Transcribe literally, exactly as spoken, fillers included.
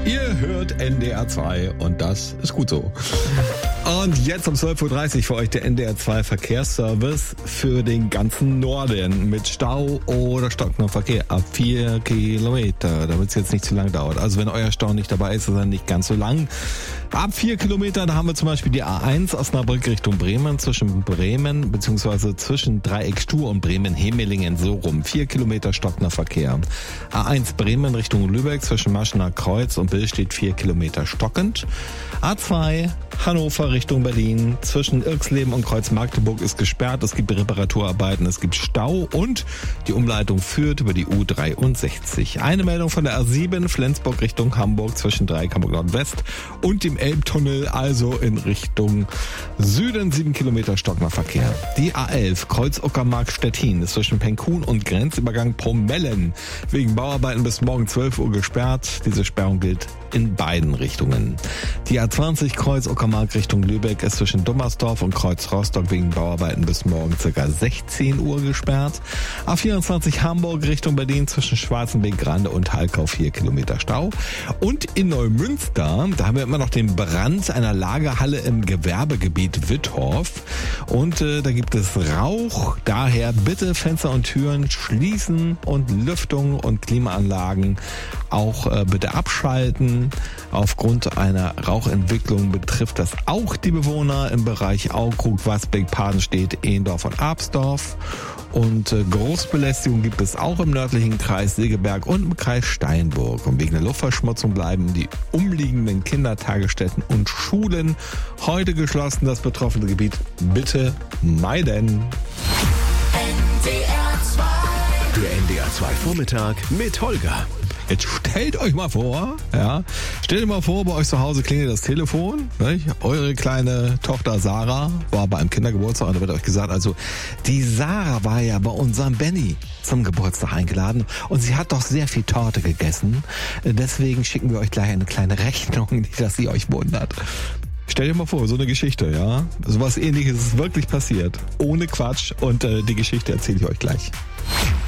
Ihr hört N D R zwei und das ist gut so. Und jetzt um zwölf Uhr dreißig für euch der N D R zwei Verkehrsservice für den ganzen Norden mit Stau oder stockendem Verkehr ab vier Kilometer, damit es jetzt nicht zu lang dauert. Also wenn euer Stau nicht dabei ist, ist er nicht ganz so lang. Ab vier Kilometer, da haben wir zum Beispiel die A eins Osnabrück Richtung Bremen, zwischen Bremen bzw. zwischen Dreieck Stur und Bremen-Hemelingen so rum. Vier Kilometer stockender Verkehr. A eins Bremen Richtung Lübeck zwischen Maschener Kreuz und Bill steht vier Kilometer stockend. A zwei Hannover Richtung Berlin zwischen Irxleben und Kreuz Magdeburg ist gesperrt. Es gibt Reparaturarbeiten, es gibt Stau und die Umleitung führt über die U dreiundsechzig. Eine Meldung von der A sieben Flensburg Richtung Hamburg zwischen Dreieck Hamburg Nordwest und dem Elbtunnel, also in Richtung Süden, sieben Kilometer stockender Verkehr. Die A elf Kreuz Uckermark Stettin ist zwischen Penkun und Grenzübergang Pomellen wegen Bauarbeiten bis morgen zwölf Uhr gesperrt. Diese Sperrung gilt in beiden Richtungen. Die A zwanzig Kreuz Uckermark Richtung Lübeck ist zwischen Dummersdorf und Kreuz Rostock wegen Bauarbeiten bis morgen ca. sechzehn Uhr gesperrt. A vierundzwanzig Hamburg Richtung Berlin zwischen Schwarzenbeek, Grande und Halkau vier Kilometer Stau. Und in Neumünster, da haben wir immer noch den Brand einer Lagerhalle im Gewerbegebiet Wittorf. Und äh, da gibt es Rauch. Daher bitte Fenster und Türen schließen und Lüftung und Klimaanlagen auch äh, bitte abschalten. Aufgrund einer Rauchentwicklung betrifft das auch die Bewohner im Bereich Aukrug, Wasbeck, Padenstedt, Ehendorf und Absdorf. Und äh, Großbelästigung gibt es auch im nördlichen Kreis Segeberg und im Kreis Steinburg. Und wegen der Luftverschmutzung bleiben die umliegenden Kindertagesstätten und Schulen heute geschlossen. Das betroffene Gebiet bitte meiden. N D R zwei. Der N D R zwei Vormittag mit Holger. Jetzt stellt euch mal vor, ja, stellt euch mal vor, bei euch zu Hause klingelt das Telefon, nicht? Eure kleine Tochter Sarah war bei einem Kindergeburtstag und da wird euch gesagt, also die Sarah war ja bei unserem Benny zum Geburtstag eingeladen und sie hat doch sehr viel Torte gegessen, deswegen schicken wir euch gleich eine kleine Rechnung, nicht, dass sie euch wundert. Stellt euch mal vor, so eine Geschichte, ja, sowas Ähnliches ist wirklich passiert, ohne Quatsch und äh, die Geschichte erzähle ich euch gleich.